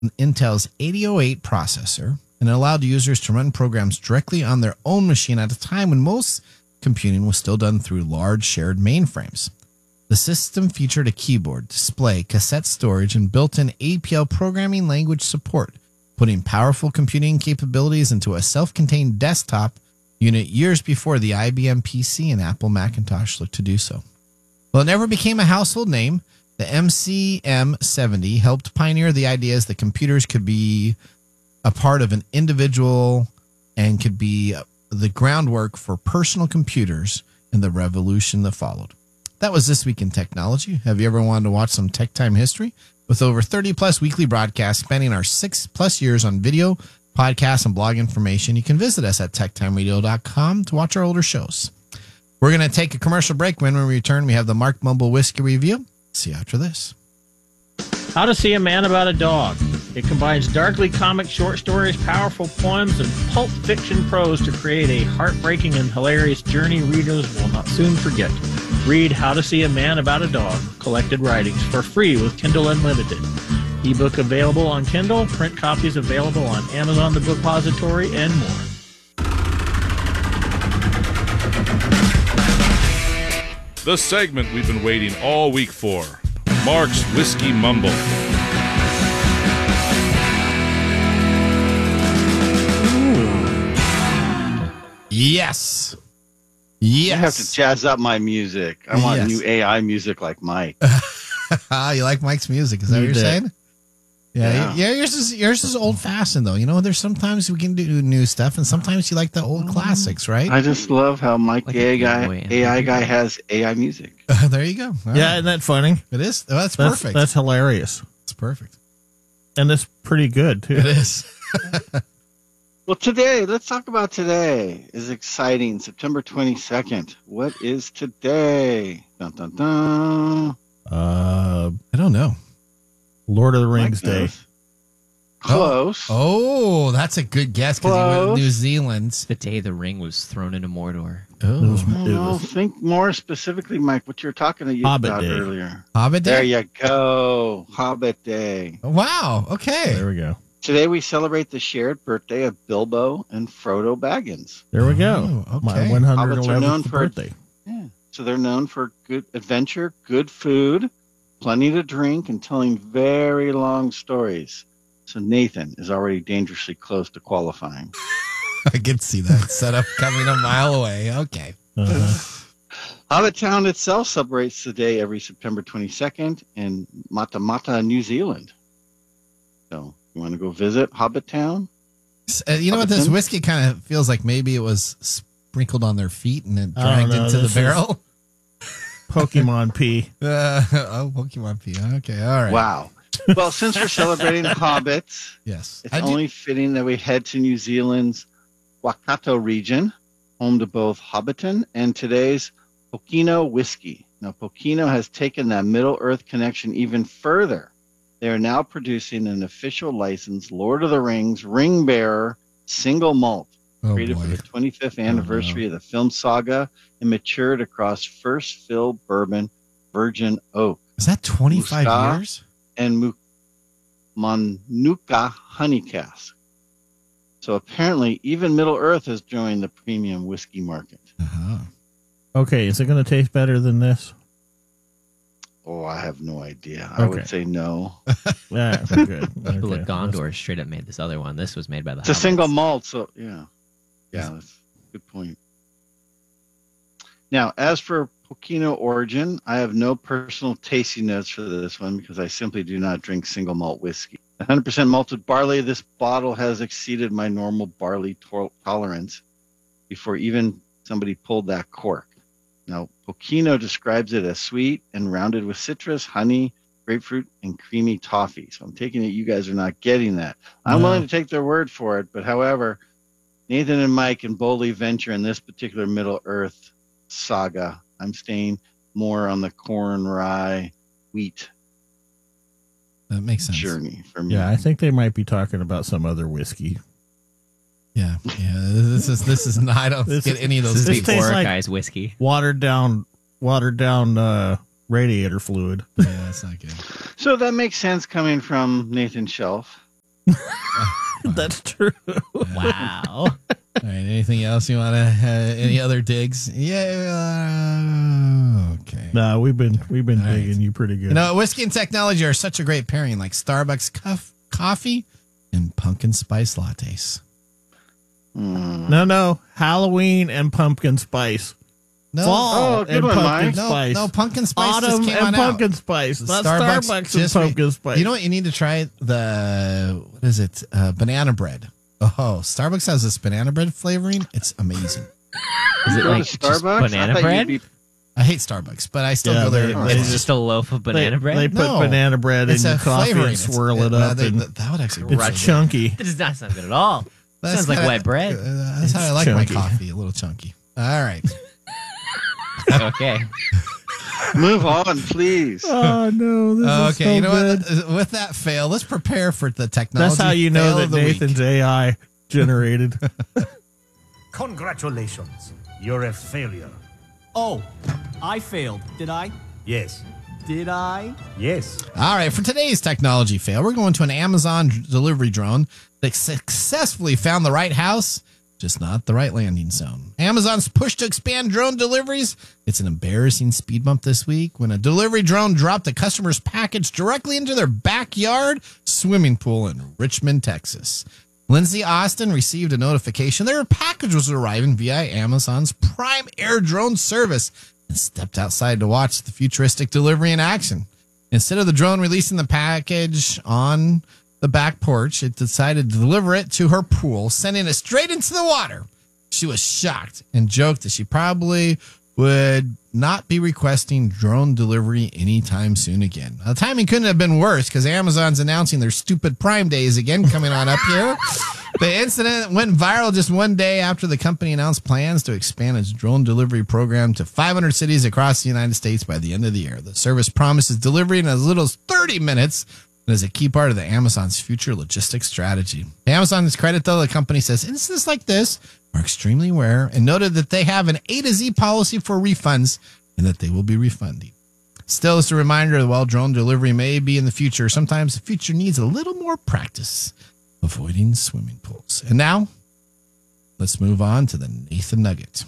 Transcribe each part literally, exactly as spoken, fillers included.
Intel's eighty oh eight processor, and it allowed users to run programs directly on their own machine at a time when most computing was still done through large shared mainframes. The system featured a keyboard, display, cassette storage, and built-in A P L programming language support, putting powerful computing capabilities into a self-contained desktop unit years before the I B M P C and Apple Macintosh looked to do so. Well, it never became a household name. The M C M seventy helped pioneer the ideas that computers could be a part of an individual and could be the groundwork for personal computers in the revolution that followed. That was This Week in Technology. Have you ever wanted to watch some Tech Time history? With over thirty plus weekly broadcasts spanning our six plus years on video, podcasts, and blog information, you can visit us at tech time radio dot com to watch our older shows. We're going to take a commercial break. When we return, we have the Mark Mumble Whiskey Review. See you after this. How to See a Man About a Dog. It combines darkly comic short stories, powerful poems, and pulp fiction prose to create a heartbreaking and hilarious journey readers will not soon forget. Read How to See a Man About a Dog, Collected Writings, for free with Kindle Unlimited. Ebook available on Kindle, print copies available on Amazon The Bookpository, and more. The segment we've been waiting all week for. Mark's Whiskey Mumble. Yes. Yes. I have to jazz up my music. I want Yes. new A I music like Mike. You like Mike's music? Is that You what you're did. saying? Yeah, Yeah. yeah. Yours is yours is old fashioned though. You know, there's sometimes we can do new stuff, and sometimes you like the old classics, right? I just love how Mike Like the a A guy, giveaway. A I guy has A I music. There you go. All Yeah, right. isn't that funny? It is. Oh, that's, That's, perfect. that's hilarious. That's perfect. And it's pretty good, too. It is. Well, today, let's talk about today. Is exciting. September twenty-second. What is today? Dun, dun, dun. Uh, I don't know. Lord of the Rings Mike Day. knows. Close. Oh, that's a good guess because you went Close. to New Zealand. The day the ring was thrown into Mordor. Oh, It was- No, think more specifically, Mike, what you were talking to you Hobbit about Day. earlier. Hobbit There Day. you go. Hobbit Day. Wow. Okay. There we go. Today we celebrate the shared birthday of Bilbo and Frodo Baggins. There we go. Oh, okay. My Hobbits are known one hundred eleventh for- birthday. Yeah. So they're known for good adventure, good food, plenty to drink, and telling very long stories. So Nathan is already dangerously close to qualifying. I could see that setup coming a mile away. Okay. Uh-huh. Hobbit Town itself celebrates the day every September twenty-second in Matamata, New Zealand. So you want to go visit Hobbit Town? Uh, you know what? This Hobbiton? whiskey kind of feels like maybe it was sprinkled on their feet and then I dragged don't know, into the this is- barrel. Pokemon P. Uh, oh, Pokemon P. Okay. All right. Wow. Well, since we're celebrating hobbits, Yes. it's I do- only fitting that we head to New Zealand's Waikato region, home to both Hobbiton and today's Pokeno whiskey. Now, Pokeno has taken that Middle Earth connection even further. They are now producing an official licensed Lord of the Rings Ring Bearer single malt, oh, created boy. for the twenty-fifth anniversary of the film saga and matured across first fill bourbon Virgin Oak Is that twenty-five Muska. years? and Mu- Manuka honey cask. So apparently, even Middle Earth has joined the premium whiskey market. Uh-huh. Okay, is it going to taste better than this? Oh, I have no idea. I Okay. would say no. Yeah, good. People Okay. at Gondor straight up made this other one. This was made by the It's a Hobbits. single malt, so yeah. Yeah, that's a good point. Now, as for Pokeno origin, I have no personal tasting notes for this one because I simply do not drink single malt whiskey. one hundred percent malted barley, this bottle has exceeded my normal barley to- tolerance before even somebody pulled that cork. Now, Pokeno describes it as sweet and rounded with citrus, honey, grapefruit, and creamy toffee. So I'm taking it you guys are not getting that. I'm No. willing to take their word for it, but however, Nathan and Mike can boldly venture in this particular Middle Earth saga. I'm staying more on the corn, rye, wheat That makes sense. journey for me. Yeah, I think they might be talking about some other whiskey. Yeah. Yeah. This is this is not. I don't This get is- any of those. This is This tastes. tastes before like- guys whiskey. Watered down, watered down uh, radiator fluid. Yeah, that's not good. So that makes sense coming from Nathan Shelf. That's true. Wow. All right. Anything else you want to? Uh, any other digs? Yeah. Okay. No, we've been we've been All right. digging you pretty good. You know, whiskey and technology are such a great pairing, like Starbucks cuff, coffee and pumpkin spice lattes. Hmm. no, no, Halloween and pumpkin spice. No, Fall Oh, good and one, pumpkin Mike. no, spice. no, pumpkin spice Autumn just came and on pumpkin out. spice. The Not Starbucks, and just pumpkin re- spice. You know what? You need to try the what is it? Uh, banana bread. Oh, Starbucks has this banana bread flavoring. It's amazing. Is it Go like to just Starbucks? I banana thought bread? you'd be- I hate Starbucks, but I still Yeah, go there. they- It's they just a loaf of banana they, bread? They put No. banana bread in It's your a coffee flavoring. and It's- swirl it uh, up, they- and that would actually be it's really good. chunky. That does not sound good at all. That's Sounds like kinda- wet bread. uh, that's how I It's like chunky. my coffee, a little chunky. All right. Okay. Move on, please. Oh no! This is Okay, so you know good. what? With that fail, let's prepare for the technology. That's how you know fail that of the week. Nathan's A I generated. Congratulations, you're a failure. Oh, I failed, did I? Yes, Did I? yes. All right, for today's technology fail, we're going to an Amazon d- delivery drone that successfully found the right house, just not the right landing zone. Amazon's push to expand drone deliveries. It's an embarrassing speed bump this week when a delivery drone dropped a customer's package directly into their backyard swimming pool in Richmond, Texas. Lindsay Austin received a notification that her package was arriving via Amazon's Prime Air drone service and stepped outside to watch the futuristic delivery in action. Instead of the drone releasing the package on the back porch, it decided to deliver it to her pool, sending it straight into the water. She was shocked and joked that she probably would not be requesting drone delivery anytime soon again. Now, the timing couldn't have been worse because Amazon's announcing their stupid Prime Days again coming on up here. The incident went viral just one day after the company announced plans to expand its drone delivery program to five hundred cities across the United States by the end of the year. The service promises delivery in as little as thirty minutes and is a key part of the Amazon's future logistics strategy. To Amazon's credit, though, the company says incidents like this are extremely rare and noted that they have an A to Z policy for refunds and that they will be refunding. Still, it's a reminder that while drone delivery may be in the future, sometimes the future needs a little more practice avoiding swimming pools. And now, let's move on to the Nathan Nugget.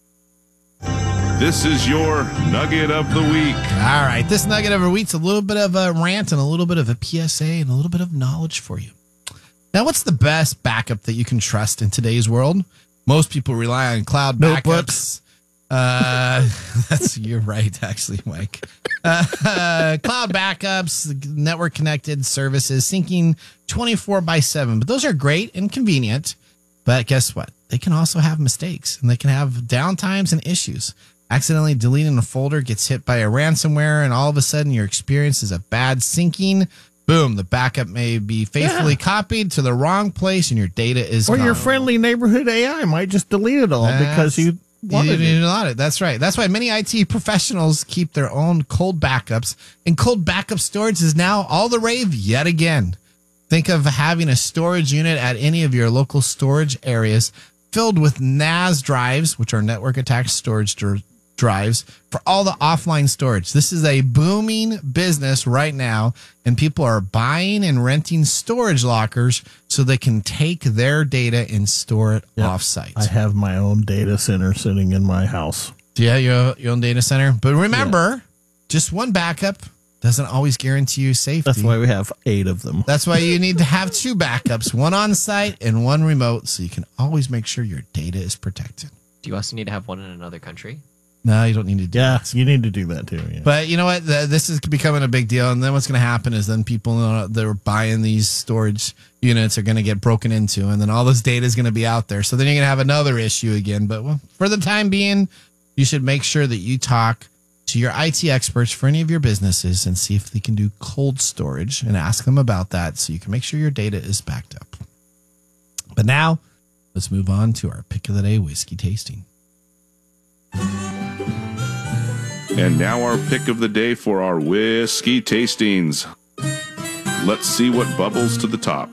This is your Nugget of the Week. All right, this Nugget of the Week's a little bit of a rant and a little bit of a P S A and a little bit of knowledge for you. Now, what's the best backup that you can trust in today's world? Most people rely on cloud Notebooks. backups. Uh, that's you're right, actually, Mike. Uh, uh, cloud backups, network connected services, syncing twenty-four by seven. But those are great and convenient. But guess what? They can also have mistakes and they can have downtimes and issues. Accidentally deleting a folder gets hit by a ransomware, and all of a sudden your experience is a bad syncing. Boom, the backup may be faithfully Yeah. copied to the wrong place and your data is Or gone. your friendly neighborhood A I might just delete it all because you You wanted didn't it. lot it. That's right. That's why many I T professionals keep their own cold backups, and cold backup storage is now all the rave yet again. Think of having a storage unit at any of your local storage areas filled with N A S drives, which are network attached storage dr- drives, for all the offline storage. This is a booming business right now, and people are buying and renting storage lockers so they can take their data and store it Yep. offsite. I have my own data center sitting in my house. Yeah, your, your own data center. But remember, just one backup doesn't always guarantee you safety. That's why we have eight of them. That's why you need to have two backups, one on site and one remote, so you can always make sure your data is protected. Do you also need to have one in another country? No, you don't need to do Yeah, that. you need to do that too. Yeah. But you know what? The, this is becoming a big deal. And then what's going to happen is then people uh, that are buying these storage units are going to get broken into. And then all this data is going to be out there. So then you're going to have another issue again. But well, for the time being, you should make sure that you talk to your I T experts for any of your businesses and see if they can do cold storage and ask them about that so you can make sure your data is backed up. But now, let's move on to our pick of the day whiskey tasting. And now our pick of the day for our whiskey tastings. Let's see what bubbles to the top.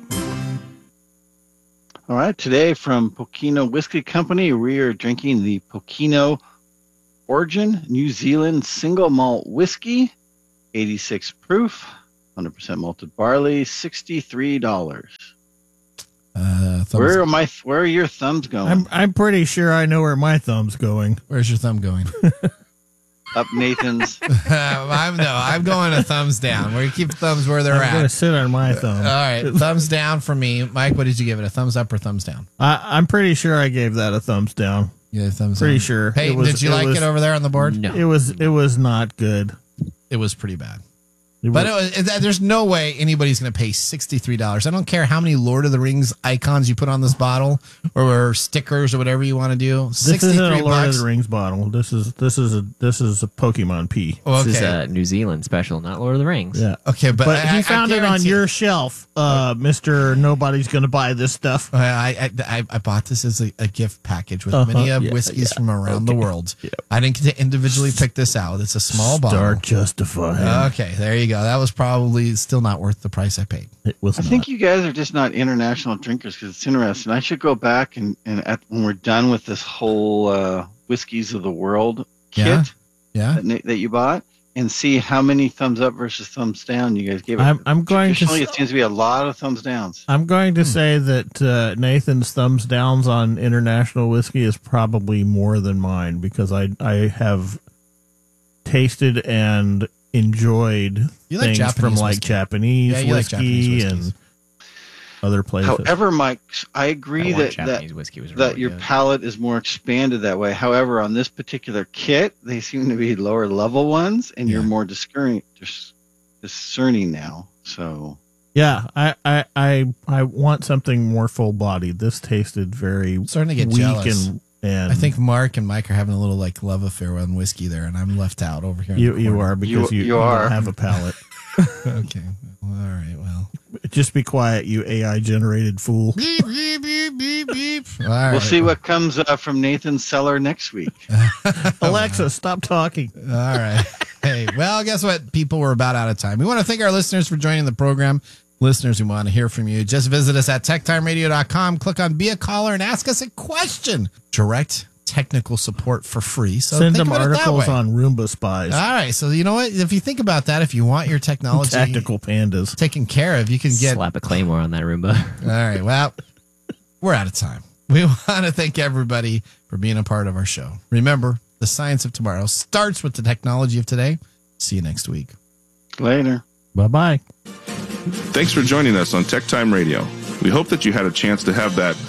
All right, today from Pokeno Whiskey Company, we are drinking the Pokeno Origin New Zealand Single Malt Whiskey, eighty-six proof. one hundred percent malted barley, sixty-three dollars. Uh, thumbs, Where are my where are your thumbs going? I'm I'm pretty sure I know where my thumb's going. where's your thumb going? Up Nathan's. I'm no, I'm going a thumbs down. Where you keep thumbs where they're I'm at. gonna sit on my thumb. All right, thumbs down for me, Mike. What did you give it? A thumbs up or thumbs down? I, I'm pretty sure I gave that a thumbs down. Yeah, thumbs Pretty down. sure. Hey, It was- did you it like was- it over there on the board? No. It was it was not good. It was pretty bad. It But was- it was, there's no way anybody's going to pay sixty-three dollars. I don't care how many Lord of the Rings icons you put on this bottle or stickers or whatever you want to do. this isn't sixty-three a Lord bucks. of the Rings bottle. This is this is a this is a Pokemon P. Oh, This is okay. a New Zealand special, not Lord of the Rings. Yeah. Okay, but, But I, he I found it on guarantee- your shelf, uh, Mister Nobody's gonna buy this stuff. I, I, I, I bought this as a, a gift package with Uh-huh, many of yeah, whiskeys yeah, from around the okay. world. I didn't get to individually pick this out. It's a small bottle. Start justifying. Okay, there you go. That was probably still not worth the price I paid. It was I not. think you guys are just not international drinkers because it's interesting. I should go back and, and at, when we're done with this whole uh, whiskeys of the world kit Yeah. Yeah. that, Na- that you bought and see how many thumbs up versus thumbs down you guys gave it. I'm I'm going to Traditionally, s- it seems to be a lot of thumbs downs. I'm going to say that uh, Nathan's thumbs downs on international whiskey is probably more than mine because I I have tasted and enjoyed You like things Japanese from like whiskey. Japanese Yeah, you like whiskey Japanese whiskeys. and other places. However, Mike, I I agree want that, Japanese that whiskey was that really your good. palate is more expanded that way. However, on this particular kit, they seem to be lower level ones, and you're Yeah. more discerning, dis- discerning now. So yeah, I, I I I want something more full bodied. This tasted very I'm starting to get weak jealous. and and I think Mark and Mike are having a little like love affair on whiskey there, and I'm left out over here. in you the you corner. are because You- you, you you are. don't have a palate. Okay. Well, all right. Well. Just be quiet, you A I generated fool. Beep, beep, beep, beep, beep. All right. we'll see what comes uh, from Nathan's cellar next week. Alexa, stop talking. All right. Hey, well, guess what? People, we're about out of time. We want to thank our listeners for joining the program. Listeners, we want to hear from you. Just visit us at tech time radio dot com. Click on Be a Caller and ask us a question. Direct technical support for free. So Send think them about it that articles way. on Roomba spies. All right. So you know what? If you think about that, if you want your technology Tactical pandas. taken care of, you can get. Slap a claymore on that Roomba. All right. Well, we're out of time. We want to thank everybody for being a part of our show. Remember, the science of tomorrow starts with the technology of today. See you next week. Later. Bye bye. Thanks for joining us on Tech Time Radio. We hope that you had a chance to have that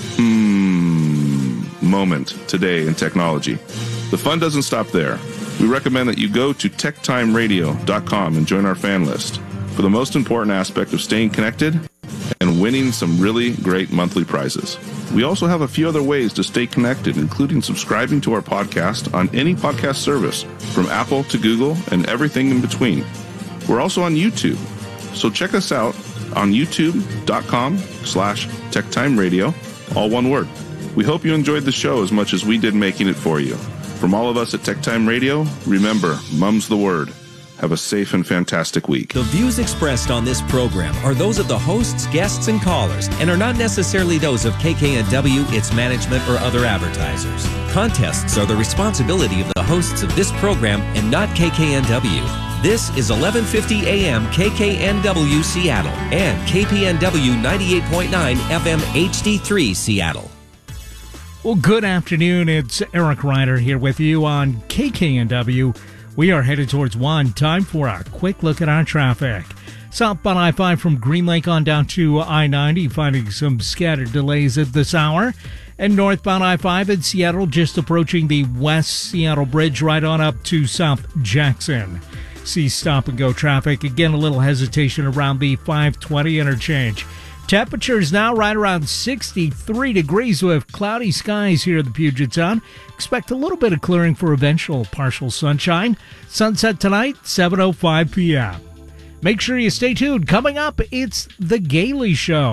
hmm moment today in technology. The fun doesn't stop there. We recommend that you go to tech time radio dot com and join our fan list for the most important aspect of staying connected and winning some really great monthly prizes. We also have a few other ways to stay connected, including subscribing to our podcast on any podcast service, from Apple to Google and everything in between. We're also on YouTube, so check us out on youtube.com slash techtimeradio, all one word. We hope you enjoyed the show as much as we did making it for you. From all of us at Tech Time Radio, remember, mum's the word. Have a safe and fantastic week. The views expressed on this program are those of the hosts, guests, and callers, and are not necessarily those of K K N W, its management, or other advertisers. Contests are the responsibility of the hosts of this program and not K K N W. This is eleven fifty A M K K N W Seattle and K P N W ninety-eight point nine F M H D three Seattle. Well, good afternoon. It's Eric Ryder here with you on K K N W. We are headed towards one. Time for a quick look at our traffic. Southbound I five from Green Lake on down to I ninety, finding some scattered delays at this hour. And northbound I five in Seattle, just approaching the West Seattle Bridge right on up to South Jackson. See stop-and-go traffic. Again, a little hesitation around the five twenty interchange. Temperatures now right around sixty-three degrees with cloudy skies here in the Puget Sound. Expect a little bit of clearing for eventual partial sunshine. Sunset tonight, seven oh five p.m. Make sure you stay tuned. Coming up, it's The Gailey Show.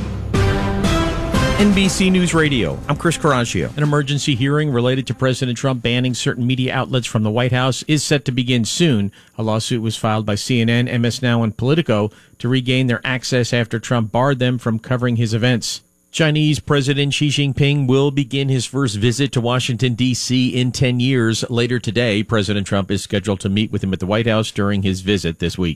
N B C News Radio. I'm Chris Caraccio. An emergency hearing related to President Trump banning certain media outlets from the White House is set to begin soon. A lawsuit was filed by C N N, M S Now, and Politico to regain their access after Trump barred them from covering his events. Chinese President Xi Jinping will begin his first visit to Washington, D C in ten years. Later today, President Trump is scheduled to meet with him at the White House during his visit this week.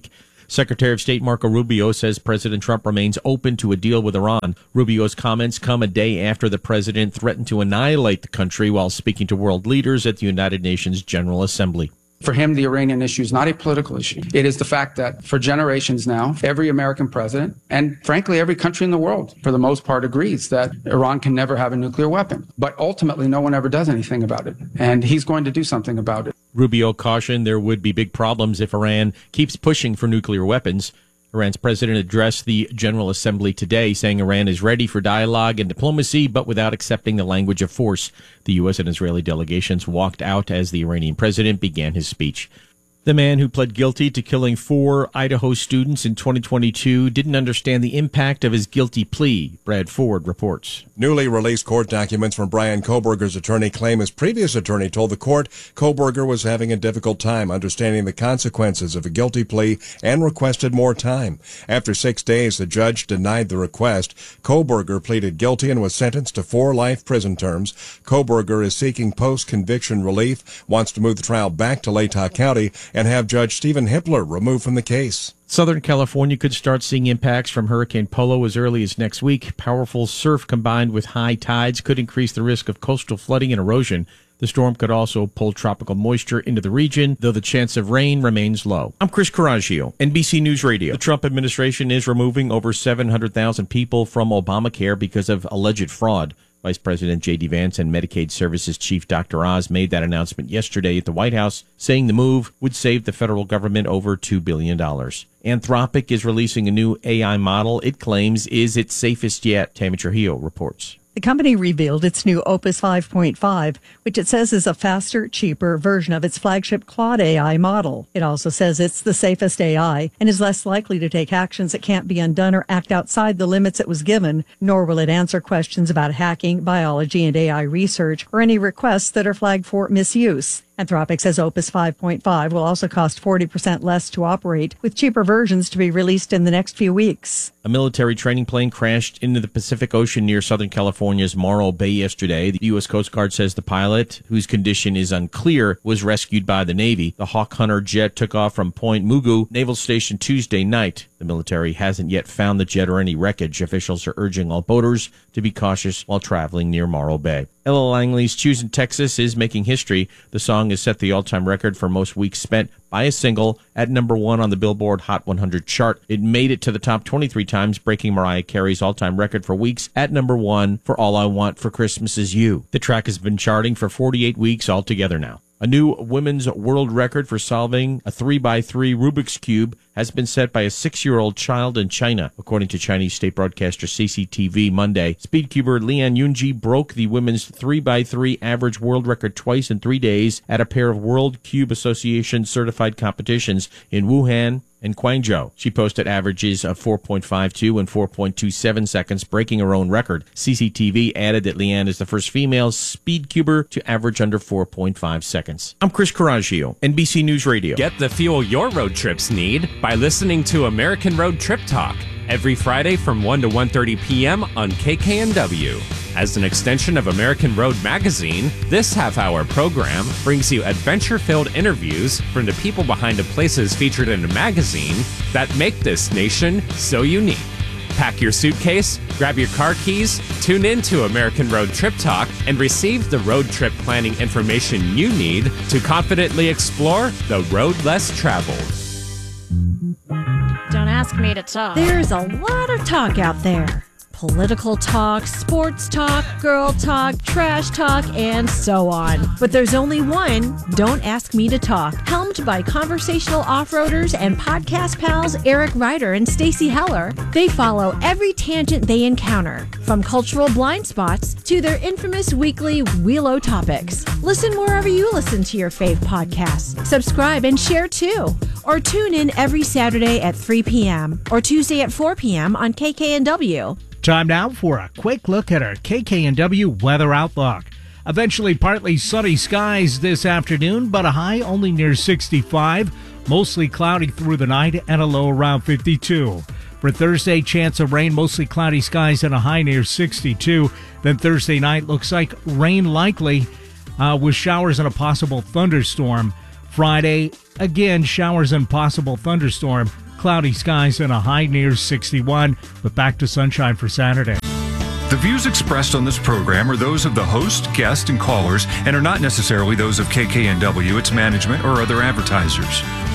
Secretary of State Marco Rubio says President Trump remains open to a deal with Iran. Rubio's comments come a day after the president threatened to annihilate the country while speaking to world leaders at the United Nations General Assembly. For him, the Iranian issue is not a political issue. It is the fact that for generations now, every American president, and frankly, every country in the world, for the most part, agrees that Iran can never have a nuclear weapon. But ultimately, no one ever does anything about it. And he's going to do something about it. Rubio cautioned there would be big problems if Iran keeps pushing for nuclear weapons. Iran's president addressed the General Assembly today, saying Iran is ready for dialogue and diplomacy, but without accepting the language of force. The U S and Israeli delegations walked out as the Iranian president began his speech. The man who pled guilty to killing four Idaho students in twenty twenty-two didn't understand the impact of his guilty plea, Brad Ford reports. Newly released court documents from Brian Kohberger's attorney claim his previous attorney told the court Kohberger was having a difficult time understanding the consequences of a guilty plea and requested more time. After six days, the judge denied the request. Kohberger pleaded guilty and was sentenced to four life prison terms. Kohberger is seeking post-conviction relief, wants to move the trial back to Latah County, and have Judge Stephen Hippler removed from the case. Southern California could start seeing impacts from Hurricane Polo as early as next week. Powerful surf combined with high tides could increase the risk of coastal flooding and erosion. The storm could also pull tropical moisture into the region, though the chance of rain remains low. I'm Chris Coraggio, N B C News Radio. The Trump administration is removing over seven hundred thousand people from Obamacare because of alleged fraud. Vice President J D. Vance and Medicaid Services Chief Doctor Oz made that announcement yesterday at the White House, saying the move would save the federal government over two billion dollars. Anthropic is releasing a new A I model it claims is its safest yet. Tammy Trujillo reports. The company revealed its new Opus five point five, which it says is a faster, cheaper version of its flagship Claude A I model. It also says it's the safest A I and is less likely to take actions that can't be undone or act outside the limits it was given, nor will it answer questions about hacking, biology, and A I research, or any requests that are flagged for misuse. Anthropic says Opus five point five will also cost forty percent less to operate, with cheaper versions to be released in the next few weeks. A military training plane crashed into the Pacific Ocean near Southern California's Morro Bay yesterday. The U S Coast Guard says the pilot, whose condition is unclear, was rescued by the Navy. The Hawk Hunter jet took off from Point Mugu Naval Station Tuesday night. The military hasn't yet found the jet or any wreckage. Officials are urging all boaters to be cautious while traveling near Morro Bay. Ella Langley's Choosing Texas is making history. The song has set the all-time record for most weeks spent by a single at number one on the Billboard Hot one hundred chart. It made it to the top twenty-three times, breaking Mariah Carey's all-time record for weeks at number one for All I Want for Christmas Is You. The track has been charting for forty-eight weeks altogether now. A new women's world record for solving a three by three Rubik's Cube has been set by a six-year-old child in China, according to Chinese state broadcaster C C T V Monday. Speedcuber Lian Yunji broke the women's three by three average world record twice in three days at a pair of World Cube Association certified competitions in Wuhan and Guangzhou. She posted averages of four point five two and four point two seven seconds, breaking her own record. C C T V added that Lian is the first female speedcuber to average under four point five seconds. I'm Chris Coraggio, N B C News Radio. Get the fuel your road trips need by listening to American Road Trip Talk every Friday from one to one thirty p.m. on K K N W. As an extension of American Road Magazine, this half-hour program brings you adventure-filled interviews from the people behind the places featured in the magazine that make this nation so unique. Pack your suitcase, grab your car keys, tune in to American Road Trip Talk, and receive the road trip planning information you need to confidently explore the road less traveled. Don't ask me to talk. There's a lot of talk out there. Political talk, sports talk, girl talk, trash talk, and so on. But there's only one, Don't Ask Me to Talk, helmed by conversational off-roaders and podcast pals Eric Ryder and Stacey Heller. They follow every tangent they encounter, from cultural blind spots to their infamous weekly Wheelo topics. Listen wherever you listen to your fave podcasts. Subscribe and share too. Or tune in every Saturday at three p.m. or Tuesday at four p.m. on K K N W. Time now for a quick look at our K K N W weather outlook. Eventually partly sunny skies this afternoon, but a high only near sixty-five. Mostly cloudy through the night and a low around fifty-two. For Thursday, chance of rain, mostly cloudy skies and a high near sixty-two. Then Thursday night looks like rain likely uh, with showers and a possible thunderstorm. Friday, again, showers and possible thunderstorm. cloudy skies and a high near sixty-one, but back to sunshine for Saturday. The views expressed on this program are those of the host, guest, and callers and are not necessarily those of K K N W, its management, or other advertisers.